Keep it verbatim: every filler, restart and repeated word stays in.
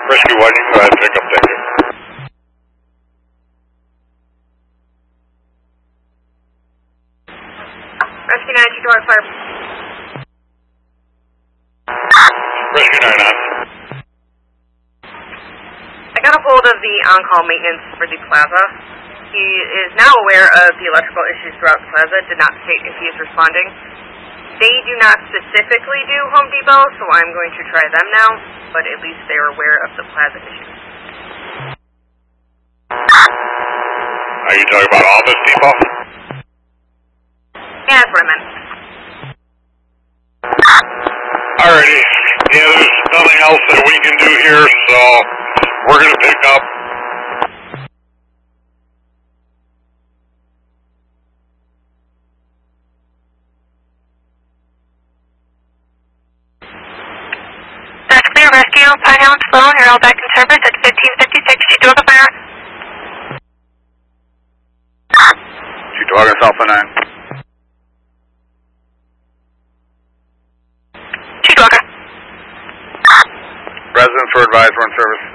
Rescue one, you can go ahead and pick up, thank you. Rescue nine, two door fire. Rescue nine on. I got a hold of the on-call maintenance for the plaza. He is now aware of the electrical issues throughout the plaza, did not state if he is responding. They do not specifically do Home Depot, so I'm going to try them now, but at least they're aware of the plaza issues. Are you talking about Office Depot? Yeah, that's what I meant. Alrighty. Yeah, there's nothing else that we can do here, so we're going to pick up. That's clear, rescue. Pinehounds phone, you're all back in service at fifteen fifty-six. She took a fire. She talking Alpha nine. She took her. Residents were advised we're in service.